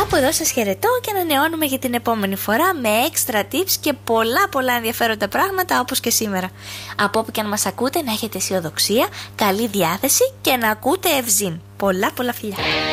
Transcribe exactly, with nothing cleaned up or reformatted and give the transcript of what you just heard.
Κάπου εδώ σας χαιρετώ και ανανεώνουμε για την επόμενη φορά με έξτρα tips και πολλά πολλά ενδιαφέροντα πράγματα όπως και σήμερα. Από όπου και αν μας ακούτε, να έχετε αισιοδοξία, καλή διάθεση και να ακούτε ευζήν. Πολλά πολλά φιλιά.